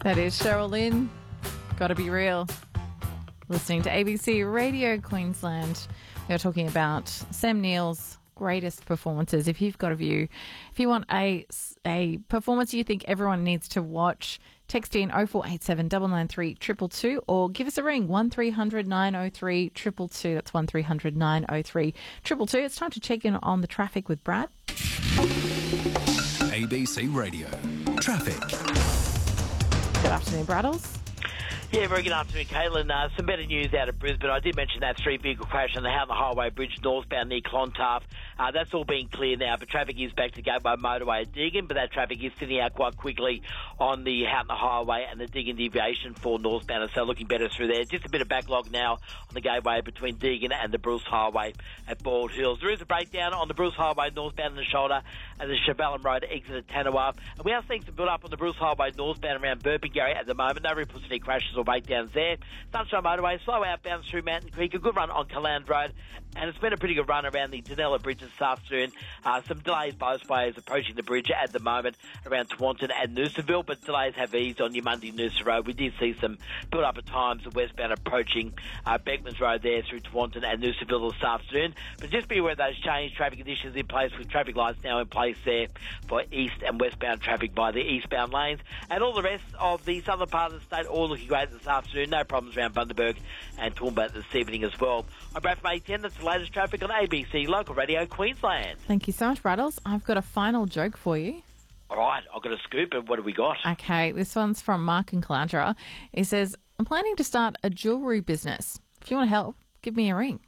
That is Cheryl Lynn. Gotta be real. Listening to ABC Radio Queensland. We're talking about Sam Neill's greatest performances. If you've got a view, if you want a performance you think everyone needs to watch, text in 0487 993 222 or give us a ring 1300 903 222. That's 1300 903 222. It's time to check in on the traffic with Brad. ABC Radio Traffic. Good afternoon, Braddles. Yeah, very good afternoon, Caitlin. Some better news out of Brisbane. I did mention that three-vehicle crash on the Houghton Highway Bridge northbound near Clontarf. That's all being cleared now, but traffic is back to Gateway Motorway at Deagon, but that traffic is thinning out quite quickly on the Houghton Highway and the Deagon deviation for northbound, so looking better through there. Just a bit of backlog now on the gateway between Deagon and the Bruce Highway at Bald Hills. There is a breakdown on the Bruce Highway northbound in the shoulder and the Chevelin Road exit at Tanawar. And we are seeing some build up on the Bruce Highway northbound around Burpengary at the moment. No reports of any crashes or breakdowns there. Sunshine Motorway, slow outbound through Mountain Creek, a good run on Caland Road, and it's been a pretty good run around the Danella Bridge this afternoon. Some delays both ways approaching the bridge at the moment around Taunton and Noosaville, but delays have eased on your Monday Noosa Road. We did see some build up at times westbound approaching Beckmans Road there through Taunton and Noosaville this afternoon. But just be aware of those changed traffic conditions in place with traffic lights now in place there for east and westbound traffic by the eastbound lanes. And all the rest of the southern part of the state all looking great this afternoon. No problems around Bundaberg and Toowoomba this evening as well. I'm Brad from A10. That's the latest traffic on ABC Local Radio Queensland. Thank you so much, Braddles. I've got a final joke for you. All right, I've got a scoop. And what have we got? Okay, this one's from Mark and Calandra. He says, I'm planning to start a jewellery business. If you want to help, give me a ring.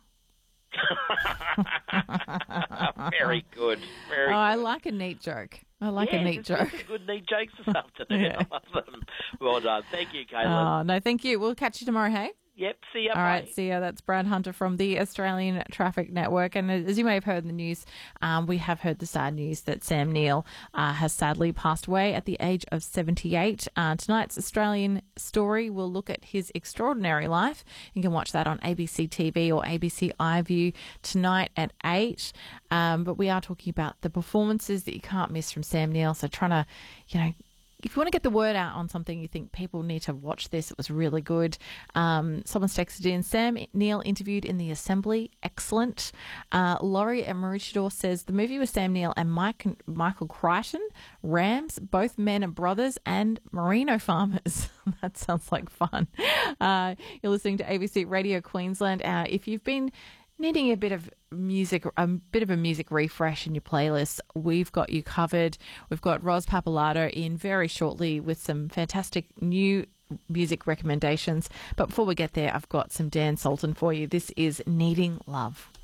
Very good. Very good. I like a neat joke. I like a neat joke. Good neat jokes this afternoon. Yeah. I love them. Well done. Thank you, Caitlin. Oh, no, thank you. We'll catch you tomorrow, hey? Yep, see ya. All right, see ya. That's Brad Hunter from the Australian Traffic Network. And as you may have heard in the news, we have heard the sad news that Sam Neill has sadly passed away at the age of 78. Tonight's Australian story will look at his extraordinary life. You can watch that on ABC TV or ABC iView tonight at 8. But we are talking about the performances that you can't miss from Sam Neill. So trying to, if you want to get the word out on something, you think people need to watch this. It was really good. Someone's texted in, Sam Neill interviewed in the Assembly. Excellent. Laurie at Maroochydore says, the movie with Sam Neill and Michael Crichton, Rams, both men and brothers, and merino farmers. That sounds like fun. You're listening to ABC Radio Queensland. If you've been needing a bit of a music refresh in your playlist, we've got you covered. We've got Ros Pappalardo in very shortly with some fantastic new music recommendations. But before we get there, I've got some Dan Sultan for you. This is Needing Love.